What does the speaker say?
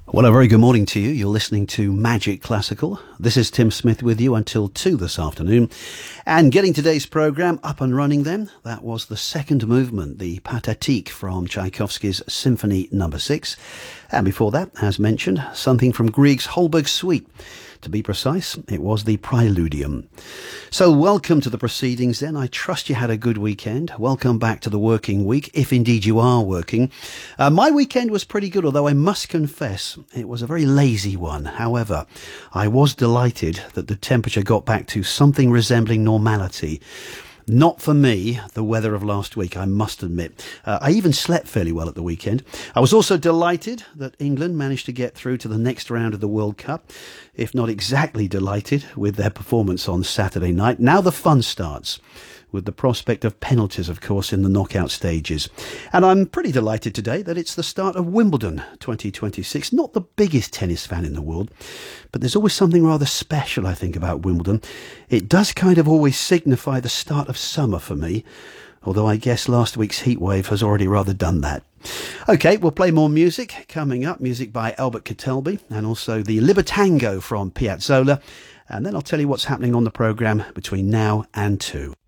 Well, a very good morning to you. You're listening to Magic Classical. This is Tim Smith with you until 2 this afternoon. And getting today's programme up and running then, that was the second movement, the Pathétique from Tchaikovsky's Symphony No. 6. And before that, as mentioned, something from Grieg's Holberg Suite. To be precise, it was the Preludium. So welcome to the proceedings then. I trust you had a good weekend. Welcome back to the working week, if indeed you are working. My weekend was pretty good, although I must confess it was a very lazy one. However, I was delighted that the temperature got back to something resembling normality. Not for me, the weather of last week, I must admit. I even slept fairly well at the weekend. I was also delighted that England managed to get through to the next round of the World Cup, if not exactly delighted with their performance on Saturday night. Now the fun starts, with the prospect of penalties, of course, in the knockout stages. And I'm pretty delighted today that it's the start of Wimbledon 2026. Not the biggest tennis fan in the world, but there's always something rather special, I think, about Wimbledon. It does kind of always signify the start of summer for me, although I guess last week's heatwave has already rather done that. OK, we'll play more music coming up, music by Albert Catalbi and also the Libertango from Piazzolla. And then I'll tell you what's happening on the programme between now and 2.